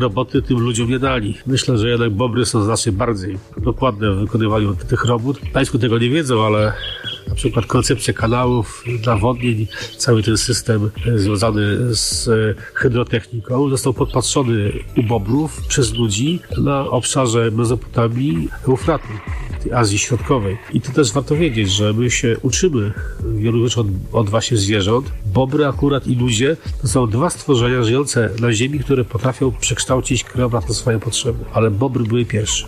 roboty tym ludziom nie dali. Myślę, że jednak Bobry są znacznie bardziej dokładne w wykonywaniu tych robót. Państwo tego nie wiedzą, ale na przykład koncepcja kanałów, nawodnień, cały ten system związany z hydrotechniką został podpatrzony u Bobrów przez ludzi na obszarze Mezopotamii, Eufratu, Azji Środkowej. I to też warto wiedzieć, że my się uczymy wielu rzeczy od właśnie zwierząt. Bobry akurat i ludzie to są dwa stworzenia żyjące na ziemi, które potrafią przekształcić krajobraz na swoje potrzeby. Ale Bobry były pierwsze.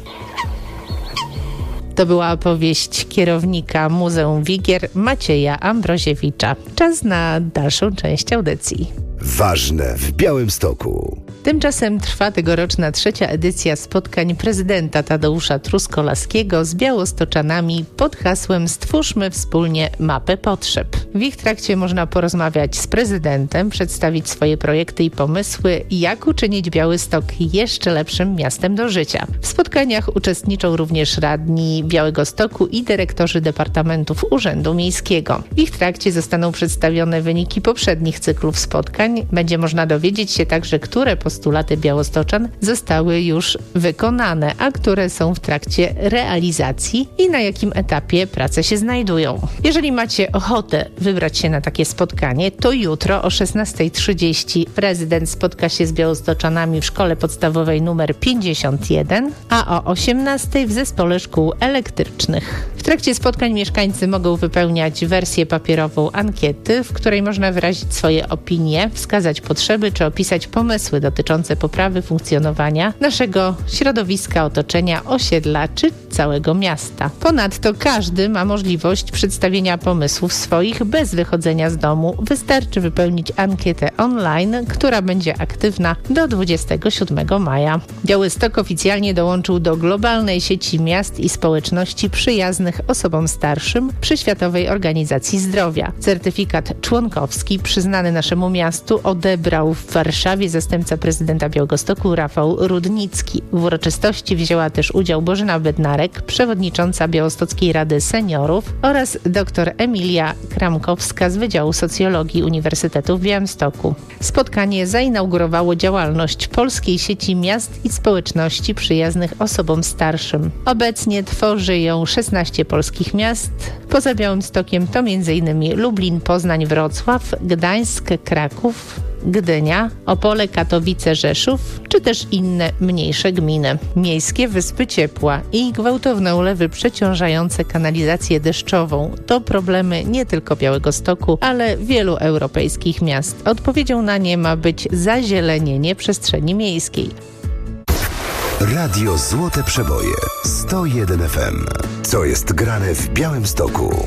To była opowieść kierownika Muzeum Wigier Macieja Ambroziewicza. Czas na dalszą część audycji. Ważne w Białymstoku. Tymczasem trwa tegoroczna 3. edycja spotkań prezydenta Tadeusza Truskolaskiego z białostoczanami pod hasłem Stwórzmy wspólnie mapę potrzeb. W ich trakcie można porozmawiać z prezydentem, przedstawić swoje projekty i pomysły, jak uczynić Białystok jeszcze lepszym miastem do życia. W spotkaniach uczestniczą również radni Białegostoku i dyrektorzy departamentów Urzędu Miejskiego. W ich trakcie zostaną przedstawione wyniki poprzednich cyklów spotkań. Będzie można dowiedzieć się także, które postulaty białostoczan zostały już wykonane, a które są w trakcie realizacji i na jakim etapie prace się znajdują. Jeżeli macie ochotę wybrać się na takie spotkanie, to jutro o 16:30 prezydent spotka się z białostoczanami w szkole podstawowej nr 51, a o 18:00 w zespole szkół elektrycznych. W trakcie spotkań mieszkańcy mogą wypełniać wersję papierową ankiety, w której można wyrazić swoje opinie, wskazać potrzeby czy opisać pomysły dotyczące poprawy funkcjonowania naszego środowiska, otoczenia, osiedla czy całego miasta. Ponadto każdy ma możliwość przedstawienia pomysłów swoich bez wychodzenia z domu. Wystarczy wypełnić ankietę online, która będzie aktywna do 27 maja. Białystok oficjalnie dołączył do globalnej sieci miast i społeczności przyjaznych osobom starszym przy Światowej Organizacji Zdrowia. Certyfikat członkowski przyznany naszemu miastu odebrał w Warszawie zastępca prezydenta Białegostoku Rafał Rudnicki. W uroczystości wzięła też udział Bożena Bednarek, przewodnicząca Białostockiej Rady Seniorów oraz dr Emilia Kramkowska z Wydziału Socjologii Uniwersytetu w Białymstoku. Spotkanie zainaugurowało działalność Polskiej Sieci Miast i Społeczności Przyjaznych Osobom Starszym. Obecnie tworzy ją 16 polskich miast. Poza Białymstokiem to m.in. Lublin, Poznań, Wrocław, Gdańsk, Kraków, Gdynia, Opole, Katowice, Rzeszów, czy też inne mniejsze gminy. Miejskie wyspy ciepła i gwałtowne ulewy przeciążające kanalizację deszczową to problemy nie tylko Białegostoku, ale wielu europejskich miast. Odpowiedzią na nie ma być zazielenienie przestrzeni miejskiej. Radio Złote Przeboje 101 FM. Co jest grane w Białymstoku?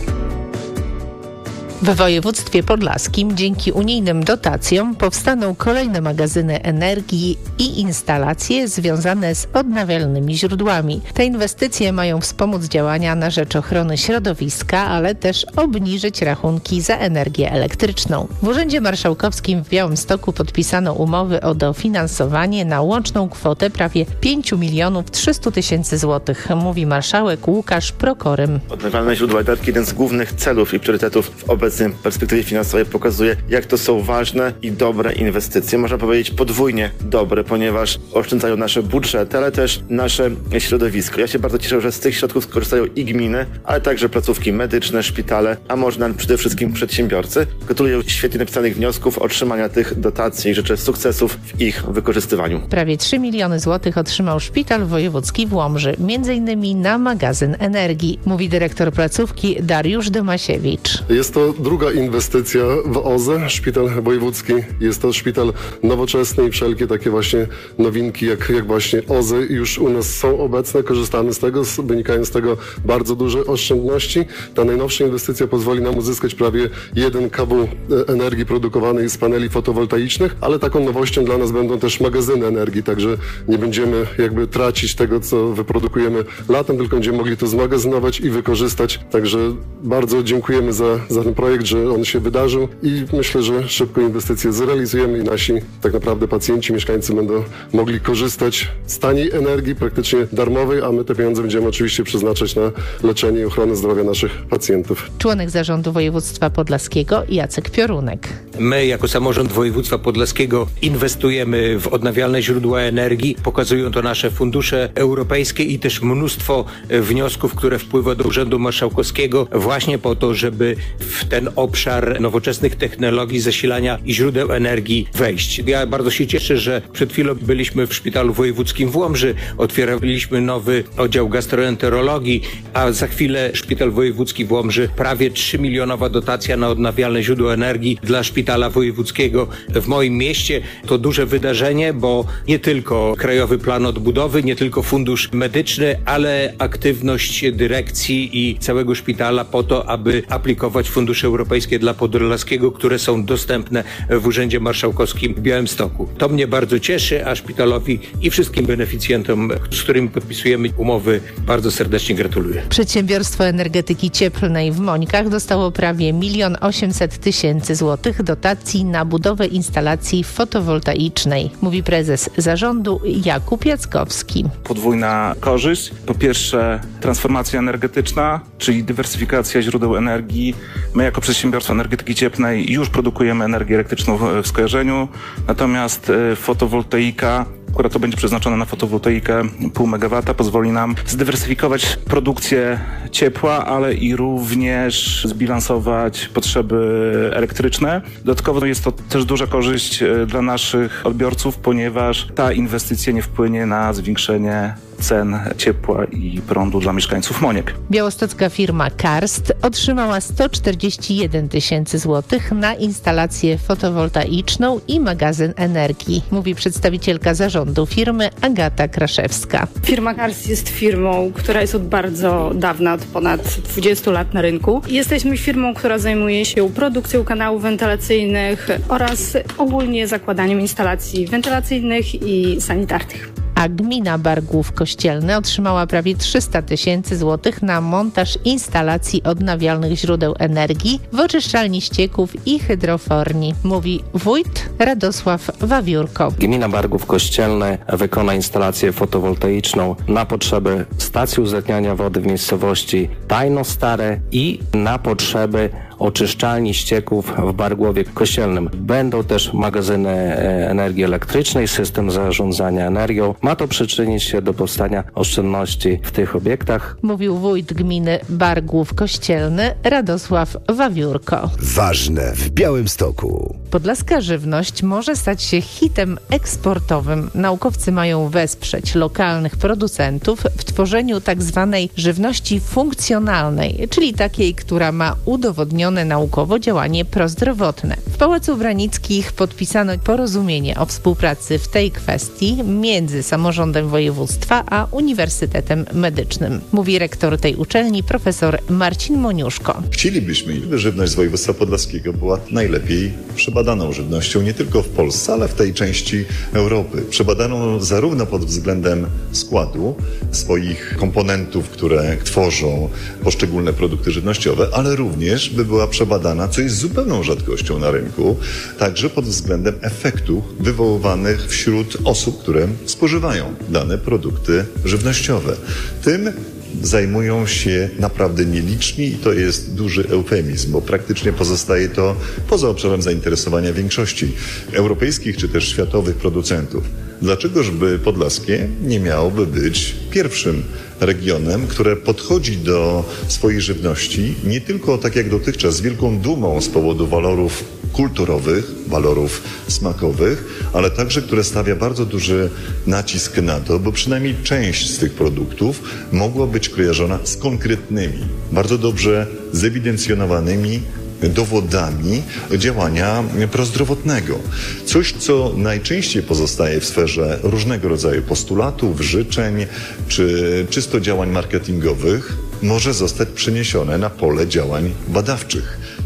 W województwie podlaskim dzięki unijnym dotacjom powstaną kolejne magazyny energii i instalacje związane z odnawialnymi źródłami. Te inwestycje mają wspomóc działania na rzecz ochrony środowiska, ale też obniżyć rachunki za energię elektryczną. W Urzędzie Marszałkowskim w Białymstoku podpisano umowy o dofinansowanie na łączną kwotę prawie 5 300 000 złotych, mówi marszałek Łukasz Prokorym. Odnawialne źródła energii, jeden z głównych celów i priorytetów w obecnej perspektywie finansowej, pokazuje, jak to są ważne i dobre inwestycje. Można powiedzieć podwójnie dobre, ponieważ oszczędzają nasze budżety, ale też nasze środowisko. Ja się bardzo cieszę, że z tych środków skorzystają i gminy, ale także placówki medyczne, szpitale, a może przede wszystkim przedsiębiorcy. Gratuluję świetnie napisanych wniosków otrzymania tych dotacji i życzę sukcesów w ich wykorzystywaniu. Prawie 3 miliony złotych otrzymał Szpital Wojewódzki w Łomży, m.in. na magazyn energii, mówi dyrektor placówki Dariusz Domasiewicz. Jest to druga inwestycja w OZE, szpital wojewódzki. Jest to szpital nowoczesny i wszelkie takie właśnie nowinki, jak właśnie OZE już u nas są obecne. Korzystamy z tego, wynikają z tego bardzo duże oszczędności. Ta najnowsza inwestycja pozwoli nam uzyskać prawie 1 kW energii produkowanej z paneli fotowoltaicznych, ale taką nowością dla nas będą też magazyny energii, także nie będziemy jakby tracić tego, co wyprodukujemy latem, tylko będziemy mogli to zmagazynować i wykorzystać. Także bardzo dziękujemy za ten projekt. projekt, że on się wydarzył i myślę, że szybko inwestycje zrealizujemy i nasi tak naprawdę pacjenci, mieszkańcy będą mogli korzystać z taniej energii, praktycznie darmowej, a my te pieniądze będziemy oczywiście przeznaczać na leczenie i ochronę zdrowia naszych pacjentów. Członek zarządu województwa podlaskiego Jacek Piorunek. My jako samorząd województwa podlaskiego inwestujemy w odnawialne źródła energii. Pokazują to nasze fundusze europejskie i też mnóstwo wniosków, które wpływa do Urzędu Marszałkowskiego właśnie po to, żeby w ten obszar nowoczesnych technologii zasilania i źródeł energii wejść. Ja bardzo się cieszę, że przed chwilą byliśmy w Szpitalu Wojewódzkim w Łomży, otwieraliśmy nowy oddział gastroenterologii, a za chwilę Szpital Wojewódzki w Łomży prawie 3-milionowa dotacja na odnawialne źródła energii dla Szpitala Wojewódzkiego w moim mieście. To duże wydarzenie, bo nie tylko Krajowy Plan Odbudowy, nie tylko Fundusz Medyczny, ale aktywność dyrekcji i całego szpitala po to, aby aplikować fundusze europejskie dla Podlaskiego, które są dostępne w Urzędzie Marszałkowskim w Białymstoku. To mnie bardzo cieszy, a szpitalowi i wszystkim beneficjentom, z którymi podpisujemy umowy, bardzo serdecznie gratuluję. Przedsiębiorstwo energetyki cieplnej w Mońkach dostało prawie 1 800 000 złotych dotacji na budowę instalacji fotowoltaicznej, mówi prezes zarządu Jakub Jackowski. Podwójna korzyść. Po pierwsze transformacja energetyczna, czyli dywersyfikacja źródeł energii. My jako przedsiębiorstwo energetyki cieplnej już produkujemy energię elektryczną w skojarzeniu, natomiast fotowoltaika, akurat to będzie przeznaczone na fotowoltaikę 0,5 MW, pozwoli nam zdywersyfikować produkcję ciepła, ale i również zbilansować potrzeby elektryczne. Dodatkowo jest to też duża korzyść dla naszych odbiorców, ponieważ ta inwestycja nie wpłynie na zwiększenie cen ciepła i prądu dla mieszkańców Moniek. Białostocka firma Karst otrzymała 141 000 złotych na instalację fotowoltaiczną i magazyn energii, mówi przedstawicielka zarządu firmy Agata Kraszewska. Firma Karst jest firmą, która jest od bardzo dawna, od ponad 20 lat na rynku. Jesteśmy firmą, która zajmuje się produkcją kanałów wentylacyjnych oraz ogólnie zakładaniem instalacji wentylacyjnych i sanitarnych. A gmina Bargłów Kościelny otrzymała prawie 300 000 złotych na montaż instalacji odnawialnych źródeł energii w oczyszczalni ścieków i hydroforni, mówi wójt Radosław Wawiórko. Gmina Bargłów Kościelny wykona instalację fotowoltaiczną na potrzeby stacji uzdatniania wody w miejscowości Tajno Stare i na potrzeby oczyszczalni ścieków w Bargłowie Kościelnym. Będą też magazyny energii elektrycznej, system zarządzania energią. Ma to przyczynić się do powstania oszczędności w tych obiektach. Mówił wójt gminy Bargłów Kościelny Radosław Wawiórko. Ważne w Białymstoku. Podlaska żywność może stać się hitem eksportowym. Naukowcy mają wesprzeć lokalnych producentów w tworzeniu tzw. żywności funkcjonalnej, czyli takiej, która ma udowodnione naukowo działanie prozdrowotne. W Pałacu Branickich podpisano porozumienie o współpracy w tej kwestii między samorządem województwa a Uniwersytetem Medycznym, mówi rektor tej uczelni profesor Marcin Moniuszko. Chcielibyśmy, żeby żywność z województwa podlaskiego była najlepiej przebadaną żywnością nie tylko w Polsce, ale w tej części Europy. Przebadaną zarówno pod względem składu swoich komponentów, które tworzą poszczególne produkty żywnościowe, ale również by była przebadana, co jest zupełną rzadkością na rynku, także pod względem efektów wywoływanych wśród osób, które spożywają dane produkty żywnościowe. Tym zajmują się naprawdę nieliczni i to jest duży eufemizm, bo praktycznie pozostaje to poza obszarem zainteresowania większości europejskich czy też światowych producentów. Dlaczegożby Podlaskie nie miałoby być pierwszym regionem, które podchodzi do swojej żywności nie tylko tak jak dotychczas z wielką dumą z powodu walorów kulturowych, walorów smakowych, ale także które stawia bardzo duży nacisk na to, bo przynajmniej część z tych produktów mogła być kojarzona z konkretnymi, bardzo dobrze zewidencjonowanymi dowodami działania prozdrowotnego. Coś, co najczęściej pozostaje w sferze różnego rodzaju postulatów, życzeń, czy czysto działań marketingowych, może zostać przeniesione na pole działań badawczych.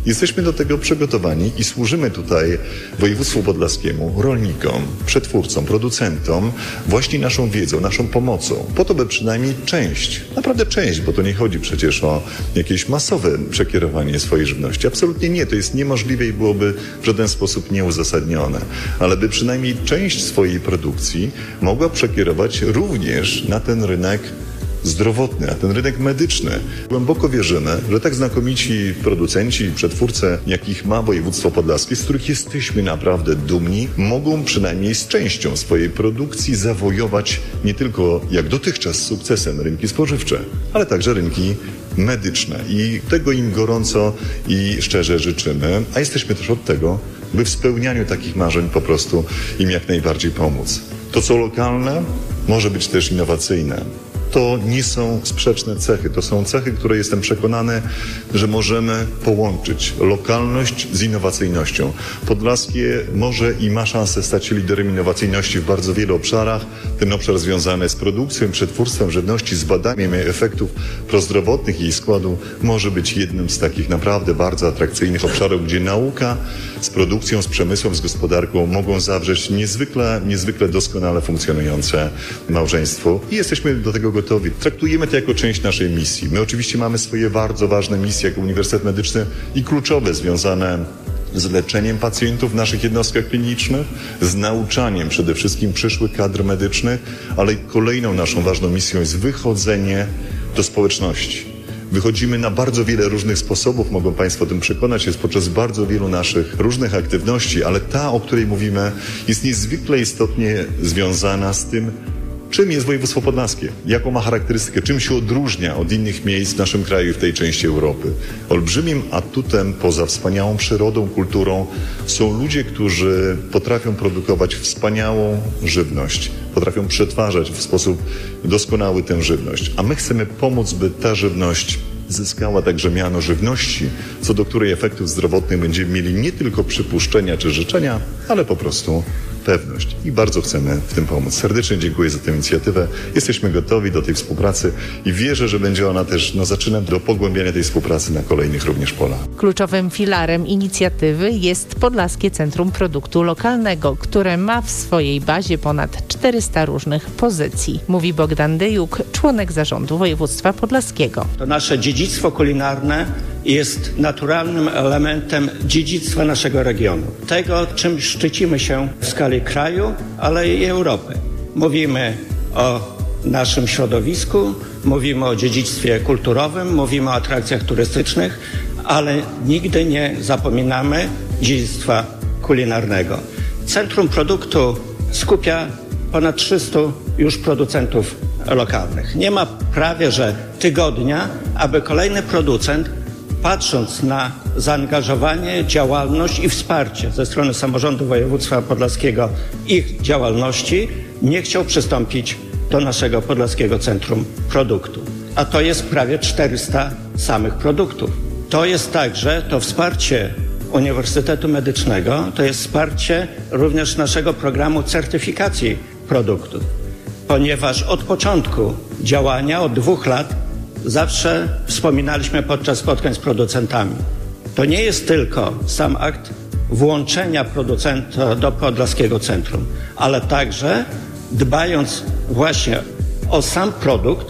Jesteśmy do tego przygotowani i służymy tutaj województwu podlaskiemu, rolnikom, przetwórcom, producentom właśnie naszą wiedzą, naszą pomocą, po to, by przynajmniej część, naprawdę część, bo to nie chodzi przecież o jakieś masowe przekierowanie swojej żywności. Absolutnie nie, to jest niemożliwe i byłoby w żaden sposób nieuzasadnione, ale by przynajmniej część swojej produkcji mogła przekierować również na ten rynek zdrowotny, na ten rynek medyczny. Głęboko wierzymy, że tak znakomici producenci i przetwórcy, jakich ma województwo podlaskie, z których jesteśmy naprawdę dumni, mogą przynajmniej z częścią swojej produkcji zawojować nie tylko jak dotychczas z sukcesem rynki spożywcze, ale także rynki medyczne. I tego im gorąco i szczerze życzymy, a jesteśmy też od tego, by w spełnianiu takich marzeń po prostu im jak najbardziej pomóc. To, co lokalne, może być też innowacyjne. To nie są sprzeczne cechy. To są cechy, które jestem przekonany, że możemy połączyć lokalność z innowacyjnością. Podlaskie może i ma szansę stać się liderem innowacyjności w bardzo wielu obszarach. Ten obszar związany z produkcją i przetwórstwem żywności, z badaniem efektów prozdrowotnych i jej składu może być jednym z takich naprawdę bardzo atrakcyjnych obszarów, gdzie nauka z produkcją, z przemysłem, z gospodarką mogą zawrzeć niezwykle doskonale funkcjonujące małżeństwo i jesteśmy do tego gotowi. Traktujemy to jako część naszej misji. My oczywiście mamy swoje bardzo ważne misje jako Uniwersytet Medyczny i kluczowe związane z leczeniem pacjentów w naszych jednostkach klinicznych, z nauczaniem przede wszystkim przyszłych kadr medycznych, ale kolejną naszą ważną misją jest wychodzenie do społeczności. Wychodzimy na bardzo wiele różnych sposobów, mogą Państwo o tym przekonać, jest podczas bardzo wielu naszych różnych aktywności, ale ta, o której mówimy, jest niezwykle istotnie związana z tym, czym jest województwo podlaskie, jaką ma charakterystykę, czym się odróżnia od innych miejsc w naszym kraju i w tej części Europy. Olbrzymim atutem poza wspaniałą przyrodą, kulturą są ludzie, którzy potrafią produkować wspaniałą żywność, potrafią przetwarzać w sposób doskonały tę żywność, a my chcemy pomóc, by ta żywność zyskała także miano żywności, co do której efektów zdrowotnych będziemy mieli nie tylko przypuszczenia czy życzenia, ale po prostu pewność i bardzo chcemy w tym pomóc. Serdecznie dziękuję za tę inicjatywę. Jesteśmy gotowi do tej współpracy i wierzę, że będzie ona też zaczynem do pogłębiania tej współpracy na kolejnych również polach. Kluczowym filarem inicjatywy jest Podlaskie Centrum Produktu Lokalnego, które ma w swojej bazie ponad 400 różnych pozycji. Mówi Bogdan Dyjuk, członek zarządu województwa podlaskiego. To nasze dziedzictwo kulinarne jest naturalnym elementem dziedzictwa naszego regionu. Tego, czym szczycimy się w skali kraju, ale i Europy. Mówimy o naszym środowisku, mówimy o dziedzictwie kulturowym, mówimy o atrakcjach turystycznych, ale nigdy nie zapominamy dziedzictwa kulinarnego. Centrum Produktu skupia ponad 300 już producentów lokalnych. Nie ma prawie że tygodnia, aby kolejny producent, patrząc na zaangażowanie, działalność i wsparcie ze strony samorządu województwa podlaskiego ich działalności, nie chciał przystąpić do naszego Podlaskiego Centrum Produktu. A to jest prawie 400 samych produktów. To jest także to wsparcie Uniwersytetu Medycznego, to jest wsparcie również naszego programu certyfikacji produktów, ponieważ od początku działania, od 2 lat, zawsze wspominaliśmy podczas spotkań z producentami. To nie jest tylko sam akt włączenia producenta do Podlaskiego Centrum, ale także dbając właśnie o sam produkt,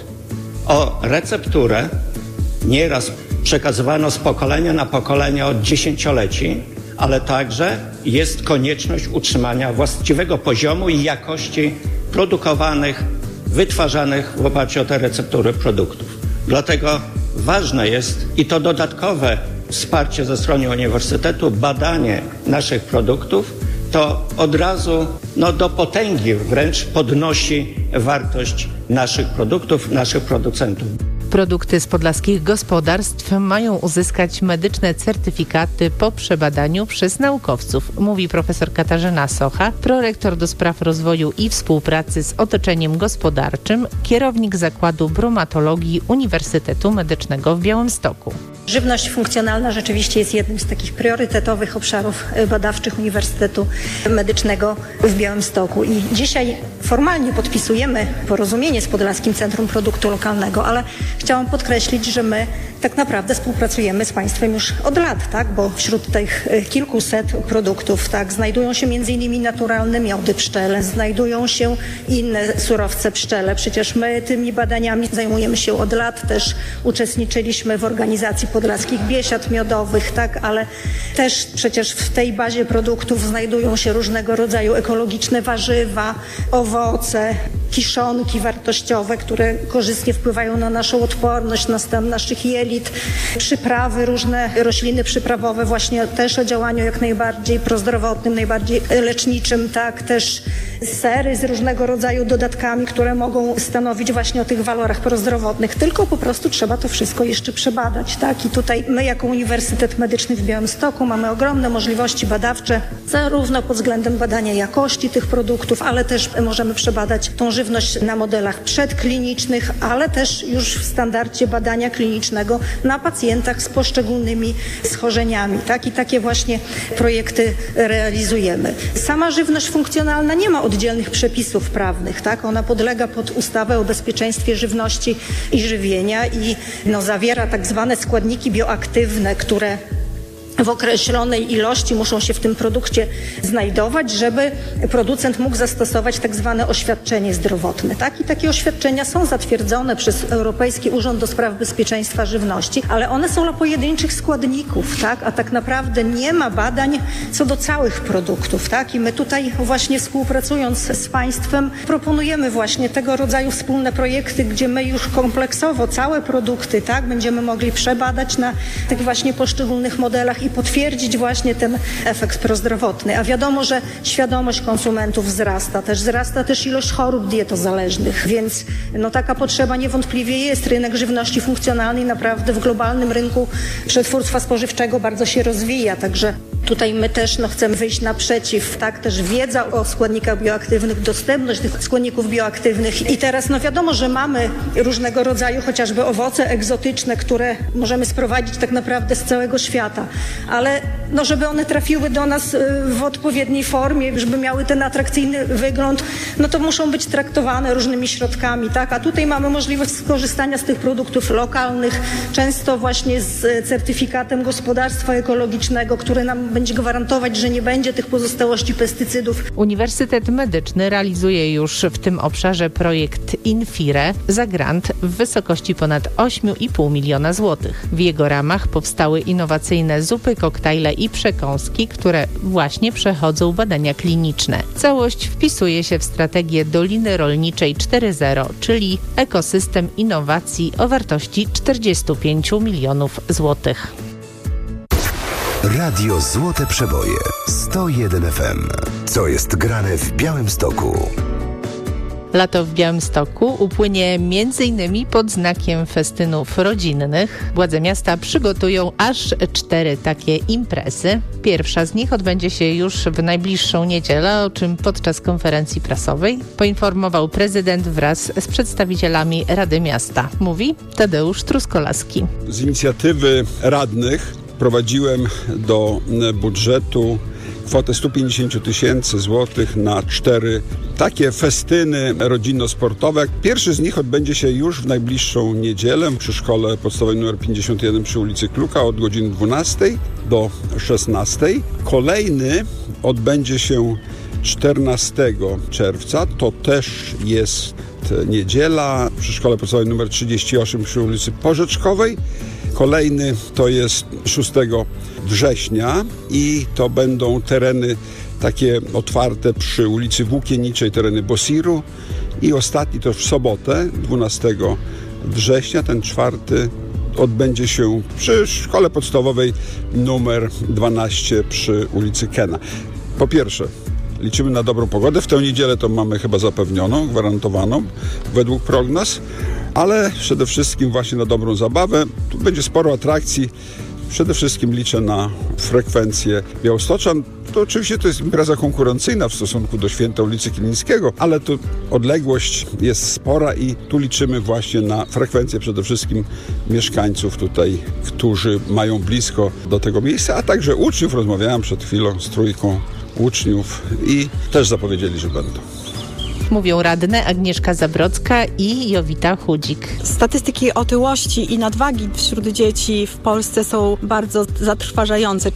o recepturę, nieraz przekazywano z pokolenia na pokolenie od dziesięcioleci, ale także jest konieczność utrzymania właściwego poziomu i jakości produkowanych, wytwarzanych w oparciu o te receptury produktów. Dlatego ważne jest i to dodatkowe wsparcie ze strony uniwersytetu, badanie naszych produktów, to od razu do potęgi wręcz podnosi wartość naszych produktów, naszych producentów. Produkty z podlaskich gospodarstw mają uzyskać medyczne certyfikaty po przebadaniu przez naukowców, mówi profesor Katarzyna Socha, prorektor do spraw rozwoju i współpracy z otoczeniem gospodarczym, kierownik Zakładu Bromatologii Uniwersytetu Medycznego w Białymstoku. Żywność funkcjonalna rzeczywiście jest jednym z takich priorytetowych obszarów badawczych Uniwersytetu Medycznego w Białymstoku. I dzisiaj formalnie podpisujemy porozumienie z Podlaskim Centrum Produktu Lokalnego, ale chciałam podkreślić, że my tak naprawdę współpracujemy z państwem już od lat, tak? Bo wśród tych kilkuset produktów, tak, znajdują się m.in. naturalne miody pszczele, znajdują się inne surowce pszczele. Przecież my tymi badaniami zajmujemy się od lat, też uczestniczyliśmy w organizacji Podlaskich Biesiad Miodowych, tak, ale też przecież w tej bazie produktów znajdują się różnego rodzaju ekologiczne warzywa, owoce, kiszonki wartościowe, które korzystnie wpływają na naszą odporność, na stan naszych jelit, przyprawy, różne rośliny przyprawowe właśnie też o działaniu jak najbardziej prozdrowotnym, najbardziej leczniczym, tak, też sery z różnego rodzaju dodatkami, które mogą stanowić właśnie o tych walorach prozdrowotnych, tylko po prostu trzeba to wszystko jeszcze przebadać, tak, i tutaj my jako Uniwersytet Medyczny w Białymstoku mamy ogromne możliwości badawcze, zarówno pod względem badania jakości tych produktów, ale też możemy przebadać tą żywność na modelach przedklinicznych, ale też już w standardzie badania klinicznego na pacjentach z poszczególnymi schorzeniami, tak, i takie właśnie projekty realizujemy. Sama żywność funkcjonalna nie ma oddzielnych przepisów prawnych, tak, ona podlega pod ustawę o bezpieczeństwie żywności i żywienia i zawiera tak zwane składniki bioaktywne, które w określonej ilości muszą się w tym produkcie znajdować, żeby producent mógł zastosować tak zwane oświadczenie zdrowotne. Tak? I takie oświadczenia są zatwierdzone przez Europejski Urząd do Spraw Bezpieczeństwa Żywności, ale one są dla pojedynczych składników, tak? A tak naprawdę nie ma badań co do całych produktów. Tak? I my tutaj właśnie współpracując z państwem proponujemy właśnie tego rodzaju wspólne projekty, gdzie my już kompleksowo całe produkty, tak, będziemy mogli przebadać na tych właśnie poszczególnych modelach i potwierdzić właśnie ten efekt prozdrowotny. A wiadomo, że świadomość konsumentów wzrasta też ilość chorób dietozależnych, więc taka potrzeba niewątpliwie jest. Rynek żywności funkcjonalnej naprawdę w globalnym rynku przetwórstwa spożywczego bardzo się rozwija, także tutaj my też chcemy wyjść naprzeciw, tak, też wiedza o składnikach bioaktywnych, dostępność tych składników bioaktywnych i teraz wiadomo, że mamy różnego rodzaju chociażby owoce egzotyczne, które możemy sprowadzić tak naprawdę z całego świata, ale żeby one trafiły do nas w odpowiedniej formie, żeby miały ten atrakcyjny wygląd, to muszą być traktowane różnymi środkami, tak, a tutaj mamy możliwość skorzystania z tych produktów lokalnych, często właśnie z certyfikatem gospodarstwa ekologicznego, który nam będzie gwarantować, że nie będzie tych pozostałości pestycydów. Uniwersytet Medyczny realizuje już w tym obszarze projekt Infire za grant w wysokości ponad 8,5 miliona złotych. W jego ramach powstały innowacyjne zupy, koktajle i przekąski, które właśnie przechodzą badania kliniczne. Całość wpisuje się w strategię Doliny Rolniczej 4.0, czyli ekosystem innowacji o wartości 45 milionów złotych. Radio Złote Przeboje 101 FM. Co jest grane w Białymstoku? Lato w Białymstoku upłynie m.in. pod znakiem festynów rodzinnych. Władze miasta przygotują aż 4 takie imprezy. Pierwsza z nich odbędzie się już w najbliższą niedzielę, o czym podczas konferencji prasowej poinformował prezydent wraz z przedstawicielami Rady Miasta. Mówi Tadeusz Truskolaski. Z inicjatywy radnych prowadziłem do budżetu kwotę 150 tysięcy złotych na 4 takie festyny rodzinno-sportowe. Pierwszy z nich odbędzie się już w najbliższą niedzielę przy szkole podstawowej nr 51 przy ulicy Kluka od godziny 12 do 16. Kolejny odbędzie się 14 czerwca. To też jest niedziela przy szkole podstawowej nr 38 przy ulicy Porzeczkowej. Kolejny to jest 6 września i to będą tereny takie otwarte przy ulicy Włókienniczej, tereny Bosiru. I ostatni to w sobotę, 12 września, ten 4 odbędzie się przy szkole podstawowej numer 12 przy ulicy Kena. Po pierwsze, liczymy na dobrą pogodę. W tę niedzielę to mamy chyba zapewnioną, gwarantowaną według prognoz, ale przede wszystkim właśnie na dobrą zabawę. Tu będzie sporo atrakcji Przede wszystkim liczę na frekwencję Białostoczan. To oczywiście to jest impreza konkurencyjna w stosunku do Święta ulicy Kilińskiego, ale tu odległość jest spora i tu liczymy właśnie na frekwencję przede wszystkim mieszkańców tutaj, którzy mają blisko do tego miejsca, a także uczniów. Rozmawiałem przed chwilą z trójką uczniów i też zapowiedzieli, że będą. Mówią radne Agnieszka Zabrodzka i Jowita Chudzik. Statystyki otyłości i nadwagi wśród dzieci w Polsce są bardzo zatrważające.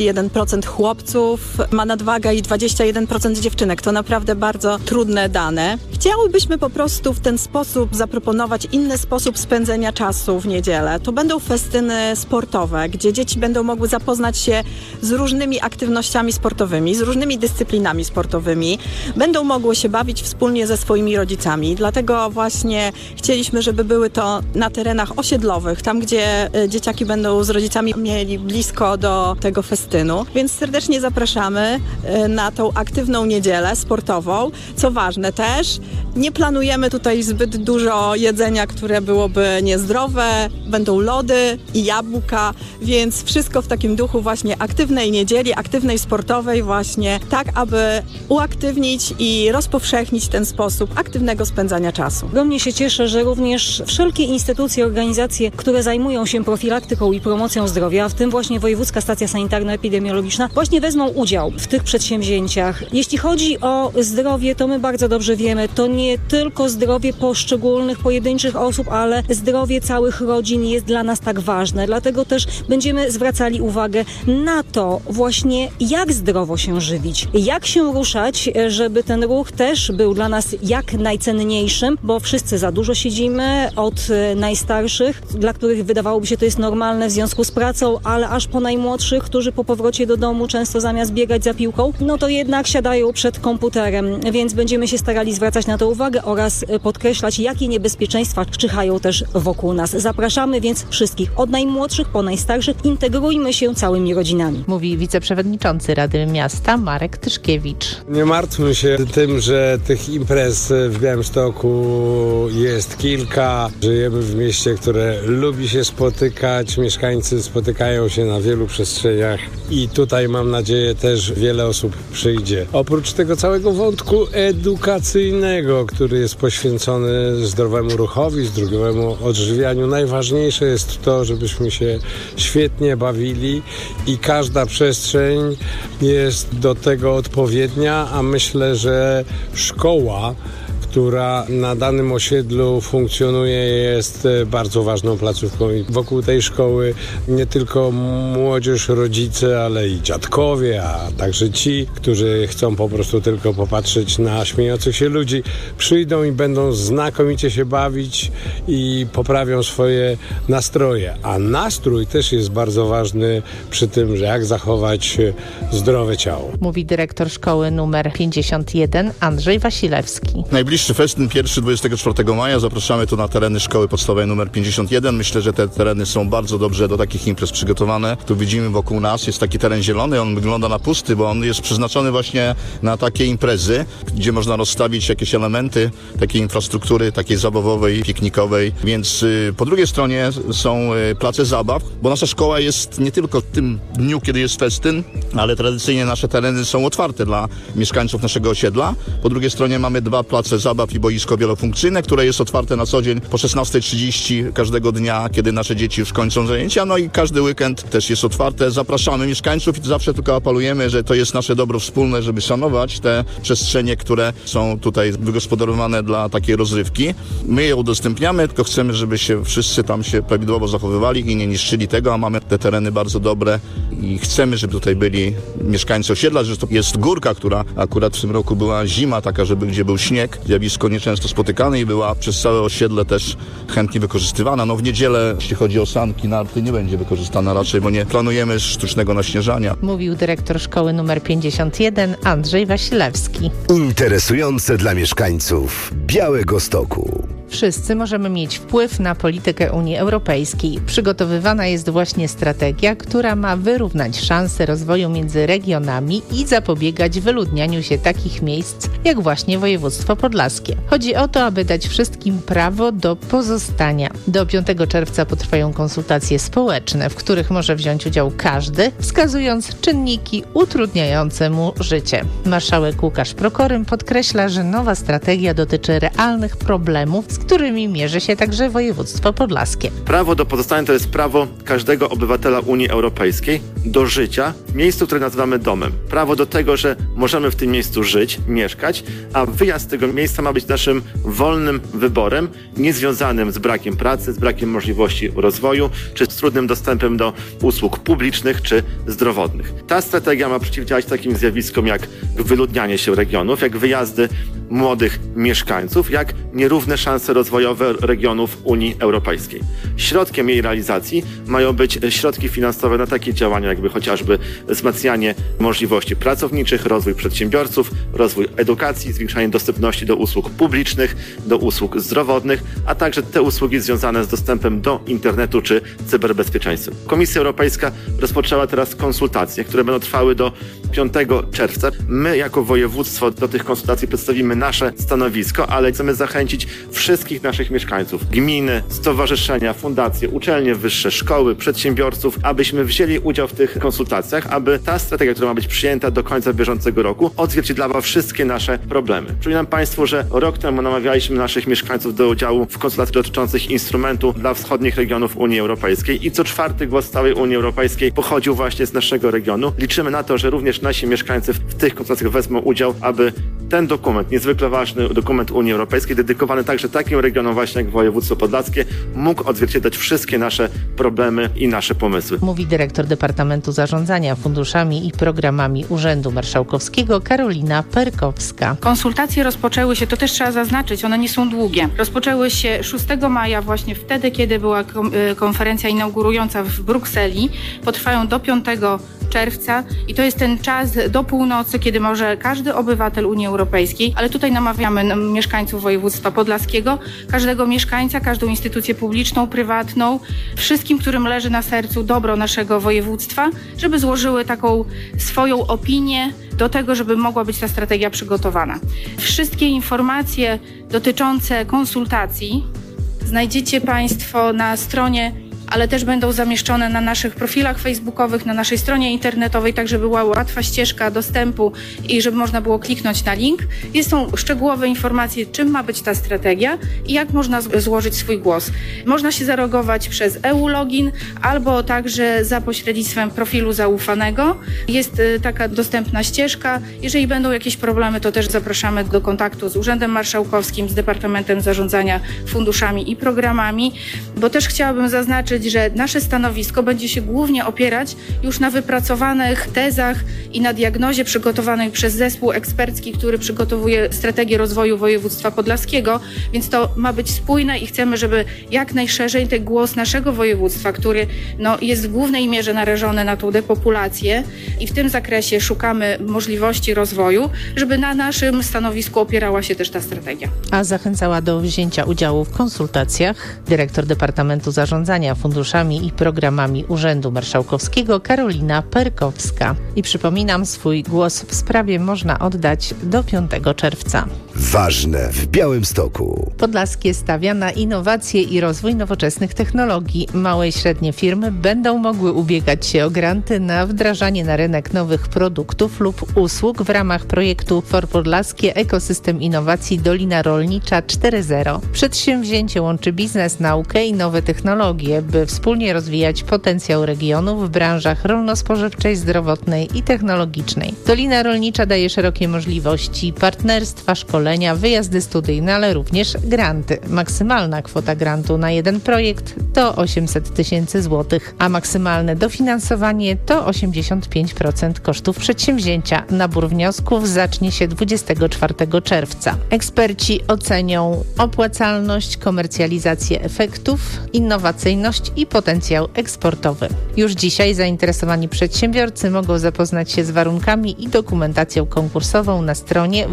31% chłopców ma nadwagę i 21% dziewczynek. To naprawdę bardzo trudne dane. Chciałybyśmy po prostu w ten sposób zaproponować inny sposób spędzenia czasu w niedzielę. To będą festyny sportowe, gdzie dzieci będą mogły zapoznać się z różnymi aktywnościami sportowymi, z różnymi dyscyplinami sportowymi. Będą mogły się bawić wspólnie ze swoimi rodzicami. Dlatego właśnie chcieliśmy, żeby były to na terenach osiedlowych, tam gdzie dzieciaki będą z rodzicami mieli blisko do tego festynu. Więc serdecznie zapraszamy na tą aktywną niedzielę sportową. Co ważne też, nie planujemy tutaj zbyt dużo jedzenia, które byłoby niezdrowe. Będą lody i jabłka, więc wszystko w takim duchu właśnie aktywnej niedzieli, aktywnej sportowej właśnie, tak aby uaktywnić i rozpowszechnić ten sposób aktywnego spędzania czasu. Ogromnie się cieszę, że również wszelkie instytucje, organizacje, które zajmują się profilaktyką i promocją zdrowia, w tym właśnie Wojewódzka Stacja Sanitarno-Epidemiologiczna, właśnie wezmą udział w tych przedsięwzięciach. Jeśli chodzi o zdrowie, to my bardzo dobrze wiemy, to nie tylko zdrowie poszczególnych, pojedynczych osób, ale zdrowie całych rodzin jest dla nas tak ważne. Dlatego też będziemy zwracali uwagę na to właśnie, jak zdrowo się żywić, jak się ruszać, żeby ten ruch też był dla nas jak najcenniejszym, bo wszyscy za dużo siedzimy, od najstarszych, dla których wydawałoby się to jest normalne w związku z pracą, ale aż po najmłodszych, którzy po powrocie do domu często zamiast biegać za piłką, no to jednak siadają przed komputerem, więc będziemy się starali zwracać na to uwagę oraz podkreślać, jakie niebezpieczeństwa czyhają też wokół nas. Zapraszamy więc wszystkich, od najmłodszych po najstarszych, integrujmy się całymi rodzinami. Mówi wiceprzewodniczący Rady Miasta Marek Tyszkiewicz. Nie martwmy się tym, że tych imprez w Białymstoku jest kilka. Żyjemy w mieście, które lubi się spotykać. Mieszkańcy spotykają się na wielu przestrzeniach i tutaj mam nadzieję też wiele osób przyjdzie. Oprócz tego całego wątku edukacyjnego, który jest poświęcony zdrowemu ruchowi, zdrowemu odżywianiu, najważniejsze jest to, żebyśmy się świetnie bawili i każda przestrzeń jest do tego odpowiednia, a myślę, że szkoła, która na danym osiedlu funkcjonuje, jest bardzo ważną placówką i wokół tej szkoły nie tylko młodzież, rodzice, ale i dziadkowie, a także ci, którzy chcą po prostu tylko popatrzeć na śmiejących się ludzi, przyjdą i będą znakomicie się bawić i poprawią swoje nastroje. A nastrój też jest bardzo ważny przy tym, że jak zachować zdrowe ciało. Mówi dyrektor szkoły numer 51 Andrzej Wasilewski. Najbliższy festyn, pierwszy 24 maja. Zapraszamy tu na tereny szkoły podstawowej numer 51. Myślę, że te tereny są bardzo dobrze do takich imprez przygotowane. Tu widzimy wokół nas, jest taki teren zielony, on wygląda na pusty, bo on jest przeznaczony właśnie na takie imprezy, gdzie można rozstawić jakieś elementy takiej infrastruktury, takiej zabawowej, piknikowej. Więc po drugiej stronie są place zabaw, bo nasza szkoła jest nie tylko w tym dniu, kiedy jest festyn, ale tradycyjnie nasze tereny są otwarte dla mieszkańców naszego osiedla. Po drugiej stronie mamy dwa place zabaw i boisko wielofunkcyjne, które jest otwarte na co dzień po 16:30 każdego dnia, kiedy nasze dzieci już kończą zajęcia, no i każdy weekend też jest otwarte. Zapraszamy mieszkańców i zawsze tylko apelujemy, że to jest nasze dobro wspólne, żeby szanować te przestrzenie, które są tutaj wygospodarowane dla takiej rozrywki. My je udostępniamy, tylko chcemy, żeby się wszyscy tam się prawidłowo zachowywali i nie niszczyli tego, a mamy te tereny bardzo dobre i chcemy, żeby tutaj byli mieszkańcy osiedla, że to jest górka, która akurat w tym roku była zima taka, gdzie był śnieg, zjawisko nieczęsto spotykane i była przez całe osiedle też chętnie wykorzystywana. No w niedzielę, jeśli chodzi o sanki, narty, nie będzie wykorzystana raczej, bo nie planujemy sztucznego naśnieżania. Mówił dyrektor szkoły numer 51 Andrzej Wasilewski. Interesujące dla mieszkańców Białegostoku. wszyscy możemy mieć wpływ na politykę Unii Europejskiej. Przygotowywana jest właśnie strategia, która ma wyrównać szanse rozwoju między regionami i zapobiegać wyludnianiu się takich miejsc jak właśnie województwo podlaskie. Chodzi o to, aby dać wszystkim prawo do pozostania. Do 5 czerwca potrwają konsultacje społeczne, w których może wziąć udział każdy, wskazując czynniki utrudniające mu życie. Marszałek Łukasz Prokorym podkreśla, że nowa strategia dotyczy realnych problemów, z którymi mierzy się także województwo podlaskie. Prawo do pozostania to jest prawo każdego obywatela Unii Europejskiej do życia w miejscu, które nazywamy domem. Prawo do tego, że możemy w tym miejscu żyć, mieszkać, a wyjazd z tego miejsca ma być naszym wolnym wyborem, niezwiązanym z brakiem pracy, z brakiem możliwości rozwoju, czy z trudnym dostępem do usług publicznych czy zdrowotnych. Ta strategia ma przeciwdziałać takim zjawiskom jak wyludnianie się regionów, jak wyjazdy młodych mieszkańców, jak nierówne szanse rozwojowe regionów Unii Europejskiej. Środkiem jej realizacji mają być środki finansowe na takie działania, jakby chociażby wzmacnianie możliwości pracowniczych, rozwój przedsiębiorców, rozwój edukacji, zwiększanie dostępności do usług publicznych, do usług zdrowotnych, a także te usługi związane z dostępem do internetu czy cyberbezpieczeństwem. Komisja Europejska rozpoczęła teraz konsultacje, które będą trwały do 5 czerwca. My jako województwo do tych konsultacji przedstawimy nasze stanowisko, ale chcemy zachęcić wszystkich naszych mieszkańców, gminy, stowarzyszenia, fundacje, uczelnie wyższe, szkoły, przedsiębiorców, abyśmy wzięli udział w tych konsultacjach, aby ta strategia, która ma być przyjęta do końca bieżącego roku, odzwierciedlała wszystkie nasze problemy. Przypominam Państwu, że rok temu namawialiśmy naszych mieszkańców do udziału w konsultacjach dotyczących instrumentu dla wschodnich regionów Unii Europejskiej i co 4. głos całej Unii Europejskiej pochodził właśnie z naszego regionu. Liczymy na to, że również nasi mieszkańcy w tych konsultacjach wezmą udział, aby ten dokument, niezwykle ważny dokument Unii Europejskiej, dedykowany także takim regionom właśnie jak województwo podlaskie, mógł odzwierciedlać wszystkie nasze problemy i nasze pomysły. Mówi dyrektor Departamentu Zarządzania Funduszami i Programami Urzędu Marszałkowskiego Karolina Perkowska. Konsultacje rozpoczęły się, to też trzeba zaznaczyć, one nie są długie. Rozpoczęły się 6 maja, właśnie wtedy, kiedy była konferencja inaugurująca w Brukseli. Potrwają do 5 czerwca i to jest ten czas do północy, kiedy może każdy obywatel Unii Europejskiej, ale tutaj namawiamy mieszkańców województwa podlaskiego, każdego mieszkańca, każdą instytucję publiczną, prywatną, wszystkim, którym leży na sercu dobro naszego województtwa, żeby złożyły taką swoją opinię do tego, żeby mogła być ta strategia przygotowana. Wszystkie informacje dotyczące konsultacji znajdziecie Państwo na stronie, ale też będą zamieszczone na naszych profilach facebookowych, na naszej stronie internetowej, tak żeby była łatwa ścieżka dostępu i żeby można było kliknąć na link. Są szczegółowe informacje, czym ma być ta strategia i jak można złożyć swój głos. Można się zalogować przez EU-login albo także za pośrednictwem profilu zaufanego. Jest taka dostępna ścieżka. Jeżeli będą jakieś problemy, to też zapraszamy do kontaktu z Urzędem Marszałkowskim, z Departamentem Zarządzania Funduszami i Programami, bo też chciałabym zaznaczyć, że nasze stanowisko będzie się głównie opierać już na wypracowanych tezach i na diagnozie przygotowanej przez zespół ekspercki, który przygotowuje strategię rozwoju województwa podlaskiego, więc to ma być spójne i chcemy, żeby jak najszerzej ten głos naszego województwa, który jest w głównej mierze narażony na tą depopulację i w tym zakresie szukamy możliwości rozwoju, żeby na naszym stanowisku opierała się też ta strategia. A zachęcała do wzięcia udziału w konsultacjach dyrektor Departamentu Zarządzania Funduszami i Programami Urzędu Marszałkowskiego Karolina Perkowska. I przypominam, swój głos w sprawie można oddać do 5 czerwca. Ważne w Białymstoku. Podlaskie stawia na innowacje i rozwój nowoczesnych technologii. Małe i średnie firmy będą mogły ubiegać się o granty na wdrażanie na rynek nowych produktów lub usług w ramach projektu For Podlaskie Ekosystem Innowacji Dolina Rolnicza 4.0. Przedsięwzięcie łączy biznes, naukę i nowe technologie, by wspólnie rozwijać potencjał regionu w branżach rolno-spożywczej, zdrowotnej i technologicznej. Dolina Rolnicza daje szerokie możliwości partnerstwa, szkolenia, wyjazdy studyjne, ale również granty. Maksymalna kwota grantu na jeden projekt to 800 000 złotych, a maksymalne dofinansowanie to 85% kosztów przedsięwzięcia. Nabór wniosków zacznie się 24 czerwca. Eksperci ocenią opłacalność, komercjalizację efektów, innowacyjność i potencjał eksportowy. Już dzisiaj zainteresowani przedsiębiorcy mogą zapoznać się z warunkami i dokumentacją konkursową na stronie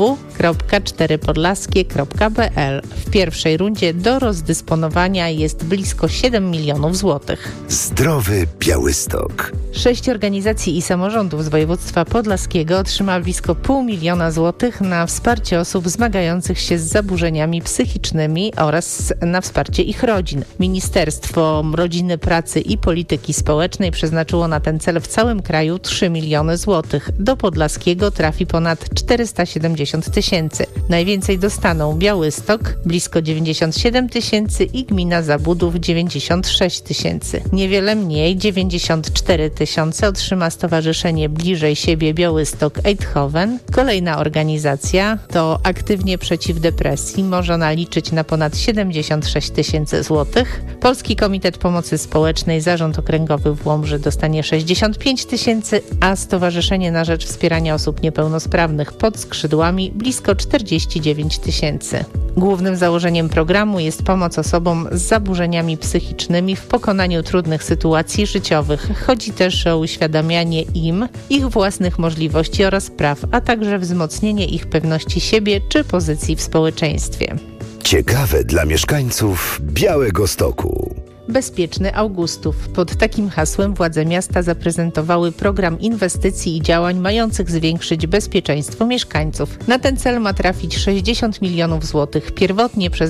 www.4podlaskie.pl. W pierwszej rundzie do rozdysponowania jest blisko 7 milionów złotych. Zdrowy Białystok. 6 organizacji i samorządów z województwa podlaskiego otrzyma blisko 500 000 złotych na wsparcie osób zmagających się z zaburzeniami psychicznymi oraz na wsparcie ich rodzin. Ministerstwo Rodziny, Pracy i Polityki Społecznej przeznaczyło na ten cel w całym kraju 3 miliony złotych. Do Podlaskiego trafi ponad 470 000. Najwięcej dostaną Białystok, blisko 97 000 i gmina Zabudów 96 000. Niewiele mniej, 94 000 otrzyma Stowarzyszenie Bliżej Siebie Białystok Eindhoven. Kolejna organizacja to Aktywnie Przeciw Depresji. Może ona liczyć na ponad 76 000 złotych. Polski Komitet Pomocy Społecznej Zarząd Okręgowy w Łomży dostanie 65 000, a Stowarzyszenie na Rzecz Wspierania Osób Niepełnosprawnych Pod Skrzydłami blisko 49 000. Głównym założeniem programu jest pomoc osobom z zaburzeniami psychicznymi w pokonaniu trudnych sytuacji życiowych. Chodzi też o uświadamianie im ich własnych możliwości oraz praw, a także wzmocnienie ich pewności siebie czy pozycji w społeczeństwie. Ciekawe dla mieszkańców Białegostoku. Bezpieczny Augustów. Pod takim hasłem władze miasta zaprezentowały program inwestycji i działań mających zwiększyć bezpieczeństwo mieszkańców. Na ten cel ma trafić 60 milionów złotych. Pierwotnie przez